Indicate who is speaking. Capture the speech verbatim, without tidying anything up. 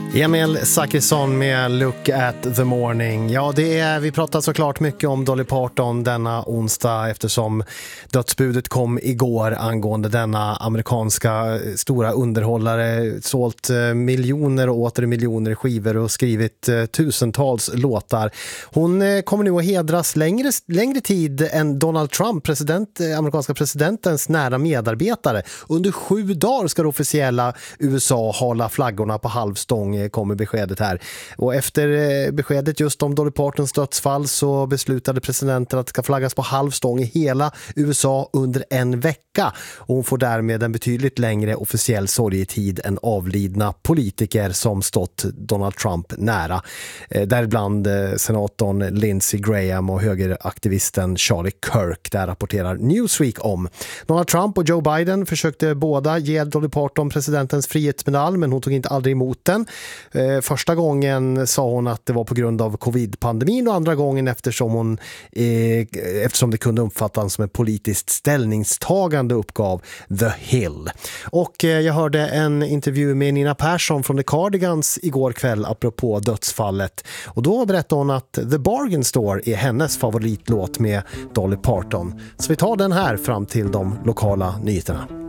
Speaker 1: Emil Zachrisson med Look at the Morning. Ja, det är, vi pratar såklart mycket om Dolly Parton denna onsdag eftersom dödsbudet kom igår angående denna amerikanska stora underhållare, sålt miljoner och åter miljoner skivor och skrivit tusentals låtar. Hon kommer nu att hedras längre, längre tid än Donald Trump, president, amerikanska presidentens nära medarbetare. Under sju dagar ska det officiella U S A hålla flaggorna på halvstång, kommer beskedet här. Och efter beskedet just om Dolly Partons dödsfall så beslutade presidenten att det ska flaggas på halvstång i hela U S A under en vecka. Och hon får därmed en betydligt längre officiell sorgetid än avlidna politiker som stått Donald Trump nära. Däribland senatorn Lindsey Graham och högeraktivisten Charlie Kirk. Där rapporterar Newsweek om. Donald Trump och Joe Biden försökte båda ge Dolly Parton presidentens frihetsmedalj, men hon tog inte aldrig emot den. Eh, första gången sa hon att det var på grund av covid-pandemin och andra gången eftersom, hon, eh, eftersom det kunde uppfattas som ett politiskt ställningstagande, uppgav The Hill. Och eh, jag hörde en intervju med Nina Persson från The Cardigans igår kväll apropå dödsfallet. Och då berättade hon att The Bargain Store är hennes favoritlåt med Dolly Parton. Så vi tar den här fram till de lokala nyheterna.